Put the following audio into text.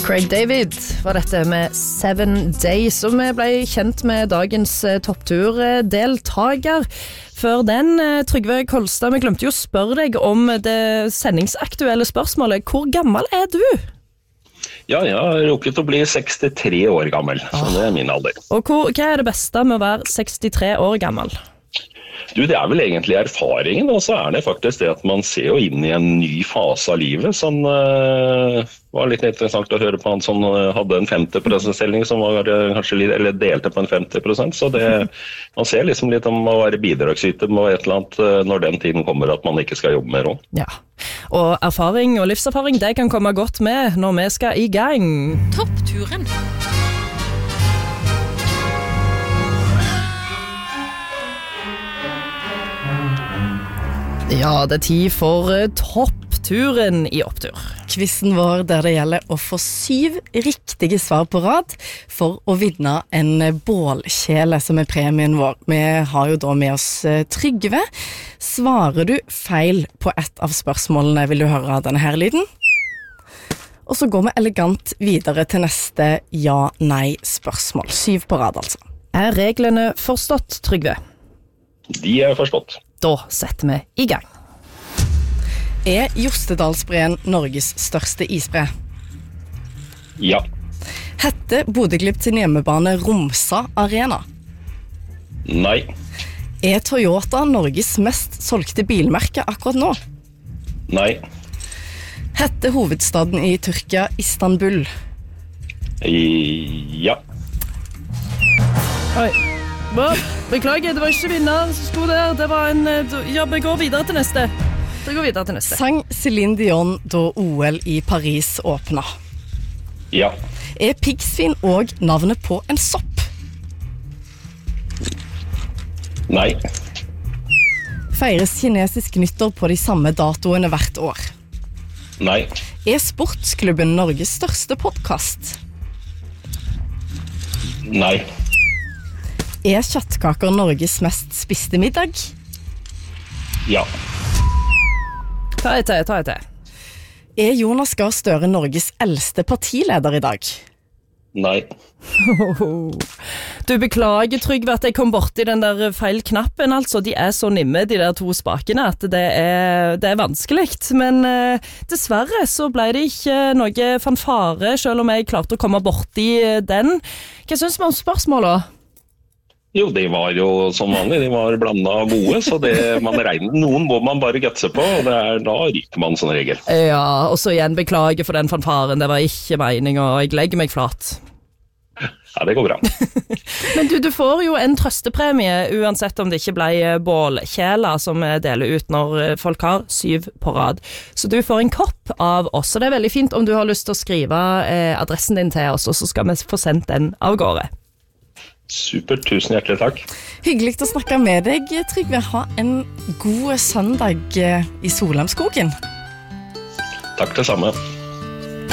Craig David var dette med 7 Days, og vi ble kjent med dagens topptur-deltager. Før den, Trygve Kolstad, vi glemte jo å spørre deg om det sendingsaktuelle spørsmålet. Hvor gammel er du? Ja, jeg har rukket å bli 63 år gammel, så det er min alder. Og hva er det beste med å være 63 år gammel? Du, det er vel egentlig erfaringen, og så er det faktisk det at man ser jo inn i en ny fase av livet, som var litt interessant å høre på han som hadde en 50%-stilling som var kanskje litt, eller delte på en 50%, så det, man ser liksom litt om å være bidragsyter med et eller annet når den tiden kommer at man ikke skal jobbe mer om. Ja, og erfaring og livserfaring, det kan komme godt med når vi skal i gang. Toppturen. Ja, det er tid for toppturen i Opptur. Quizen vår der det gjelder å få 7 riktige svar på rad for å vinne en bålkjele som er premien vår. Vi har jo da med oss Trygve. Svarer du feil på et av spørsmålene, vil du høre denne her lyden? Og så går vi elegant videre til neste ja-nei-spørsmål. 7 på rad, altså. Er reglene forstått, Trygve? De er forstått. Da setter vi i gang. Er Jostedalsbreen Norges største isbre? Ja. Hette Bodø/Glimt sin hjemmebane Romsa Arena? Nei. Er Toyota Norges mest solgte bilmerke akkurat nå? Nei. Hette hovedstaden i Tyrkia Istanbul? Ja. Oi. Beklager, det var ikke vinner som sto der. Det var en... Ja, vi går videre til neste. Sang Céline Dion da OL i Paris åpnet? Ja. Er piggsvin og navnet på en sopp? Nei. Feires kinesisk nyttår på de samme datoene hvert år? Nei. Er Sportsklubben Norges største podcast? Nei. Er kjøttkaker Norges mest spiste middag? Ja. Ta et til. Er Jonas Gahr Støre Norges eldste partileder i dag? Nei. Du, beklager, Trygve, at jeg kom bort i den der feil knappen, altså. De er så nimme, de der 2 spakene, at det er vanskelig. Men dessverre så ble det ikke noe fanfare, selv om jeg klarte å komme bort i den. Hva synes vi om spørsmålet? Jo, de var jo som vanlig, de var blandet av gode, så noen må man bare gutse på, og da ryker man som regel. Ja, og så igjen beklager for den fanfaren, det var ikke meningen, og jeg legger meg flat. Ja, det går bra. Men du får jo en trøstepremie, uansett om det ikke ble bålkjela som deler ut når folk har 7 på rad. Så du får en kopp av oss, og det er veldig fint om du har lyst til å skrive adressen din til oss, og så skal vi få sendt den av gårde. Super, tusen hjertelig takk. Hyggelig å snakke med deg, Trygve. Ha en god søndag i Solheimskogen. Takk det samme.